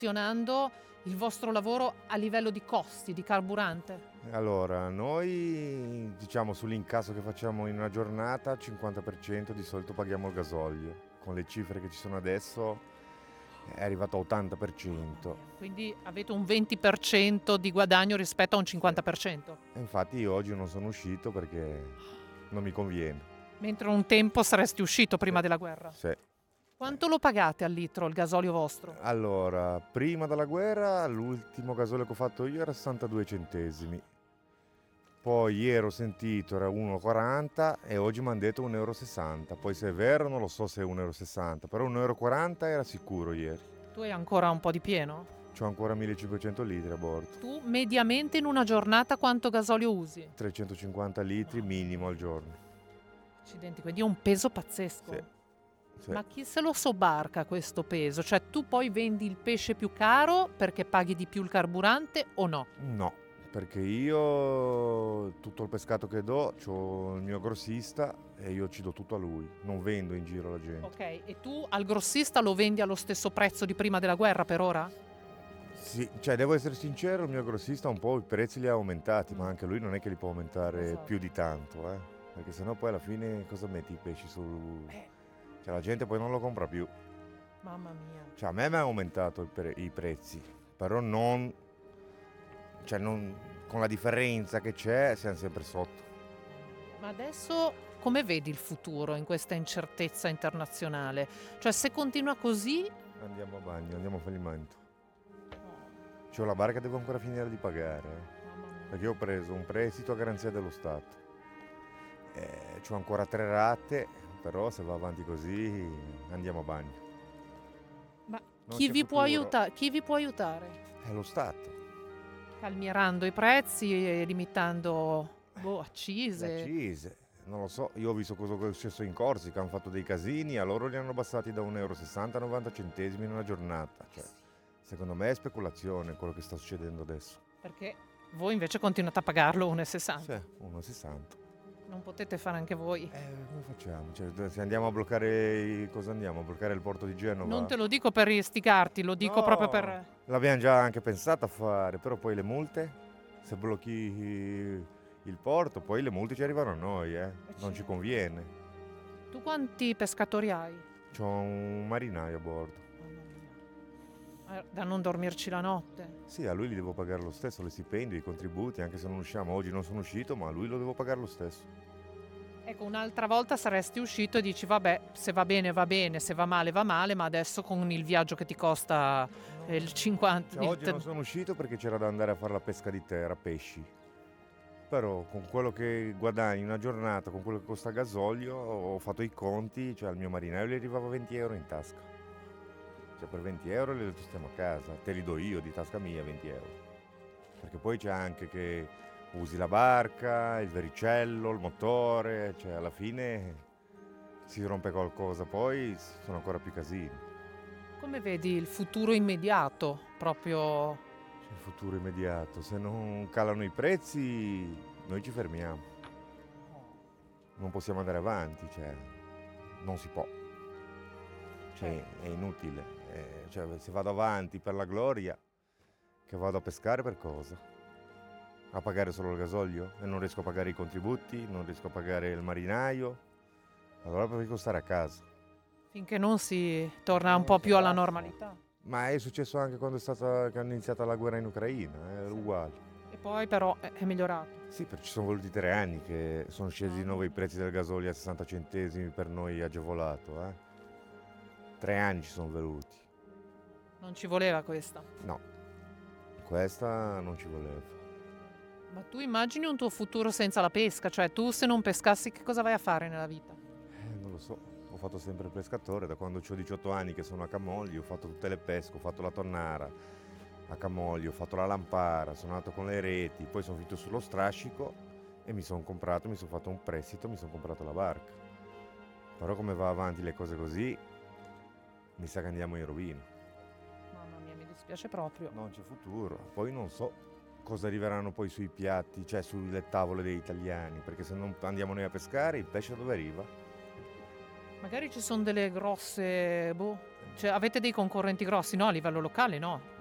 ridimensionando il vostro lavoro a livello di costi, di carburante? Allora, noi diciamo sull'incasso che facciamo in una giornata, 50% di solito paghiamo il gasolio. Con le cifre che ci sono adesso è arrivato a 80%. Quindi avete un 20% di guadagno rispetto a un Sì. 50%. E infatti io oggi non sono uscito perché non mi conviene. Mentre un tempo saresti uscito prima Sì. della guerra. Sì. Quanto lo pagate al litro il gasolio vostro? Allora, prima della guerra l'ultimo gasolio che ho fatto io era 62 centesimi. Poi ieri ho sentito era 1,40 e oggi mi hanno detto 1,60 euro. Poi se è vero non lo so se è 1,60 euro, però 1,40 euro era sicuro ieri. Tu hai ancora un po' di pieno? C'ho ancora 1500 litri a bordo. Tu mediamente in una giornata quanto gasolio usi? 350 litri minimo al giorno. Accidenti, quindi è un peso pazzesco. Sì. Sì. Ma chi se lo sobbarca questo peso? Cioè tu poi vendi il pesce più caro perché paghi di più il carburante o no? No, perché io tutto il pescato che do, c'ho il mio grossista e io ci do tutto a lui. Non vendo in giro alla gente. Ok, e tu al grossista lo vendi allo stesso prezzo di prima della guerra per ora? Sì, cioè devo essere sincero, il mio grossista un po' i prezzi li ha aumentati, ma anche lui non è che li può aumentare Esatto. più di tanto, perché sennò poi alla fine cosa metti i pesci sul... Cioè la gente poi non lo compra più. Mamma mia. Cioè a me mi ha aumentato i prezzi, però non... Cioè non... con la differenza che c'è siamo sempre sotto. Ma adesso come vedi il futuro in questa incertezza internazionale? Cioè se continua così... Andiamo a bagno, andiamo a fallimento. C'ho la barca che devo ancora finire di pagare, Mamma mia. perché io ho preso un prestito a garanzia dello Stato. C'ho ancora 3 rate, però se va avanti così andiamo a bagno. Ma Non chi c'è vi può futuro. chi vi può aiutare? È lo Stato. Calmierando i prezzi e limitando Le accise. accise, non lo so, io ho visto cosa è successo in Corsica, hanno fatto dei casini, a loro li hanno abbassati da 1,60 euro a 90 centesimi in una giornata. Cioè, secondo me è speculazione quello che sta succedendo adesso. Perché voi invece continuate a pagarlo 1,60. Sì, 1,60. Non potete fare anche voi. Come facciamo? Cioè, se andiamo a bloccare, cosa andiamo? A bloccare il porto di Genova? Non te lo dico per istigarti, lo dico proprio per... L'abbiamo già anche pensato a fare, però poi le multe, se blocchi il porto, poi le multe ci arrivano a noi, non ci conviene. Tu quanti pescatori hai? C'ho un marinaio a bordo. Mamma mia. Da non dormirci la notte. Sì, a lui li devo pagare lo stesso, le stipendi, i contributi, anche se non usciamo. Oggi non sono uscito, ma a lui lo devo pagare lo stesso. Ecco, un'altra volta saresti uscito e dici vabbè, se va bene, se va male, ma adesso con il viaggio che ti costa il 50... Cioè, oggi non sono uscito perché c'era da andare a fare la pesca di terra, pesci. Però con quello che guadagni in una giornata, con quello che costa il gasolio, ho fatto i conti, cioè al mio marinaio gli arrivava 20 euro in tasca. Cioè per 20 euro li stiamo a casa, te li do io di tasca mia 20 euro. Perché poi c'è anche che usi la barca, il vericello, il motore, cioè alla fine si rompe qualcosa, poi sono ancora più casini. Come vedi il futuro immediato, proprio... C'è il futuro immediato, se non calano i prezzi noi ci fermiamo. Non possiamo andare avanti, cioè non si può. Cioè è inutile. Cioè, se vado avanti per la gloria, che vado a pescare per cosa? A pagare solo il gasolio? E non riesco a pagare i contributi, non riesco a pagare il marinaio. Allora preferisco stare a casa. Finché non si torna un po' più alla normalità. Ma è successo anche quando che hanno iniziato la guerra in Ucraina, è uguale. E poi però è migliorato. Sì, perché ci sono voluti 3 anni che sono scesi di nuovo i prezzi del gasolio a 60 centesimi per noi agevolato. 3 anni ci sono venuti. Non ci voleva questa. No, questa non ci voleva. Ma tu immagini un tuo futuro senza la pesca? Cioè tu se non pescassi che cosa vai a fare nella vita? Non lo so, ho fatto sempre il pescatore, da quando ho 18 anni che sono a Camogli, ho fatto tutte le pesche, ho fatto la tonnara a Camogli, ho fatto la lampara, sono andato con le reti, poi sono finito sullo strascico e mi sono fatto un prestito, mi sono comprato la barca. Però come va avanti le cose così, mi sa che andiamo in rovina. Mamma mia, mi dispiace proprio. Non c'è futuro, poi non so cosa arriveranno poi sui piatti, cioè sulle tavole degli italiani, perché se non andiamo noi a pescare, il pesce dove arriva? Magari ci sono delle grosse, Cioè, avete dei concorrenti grossi? No, a livello locale no.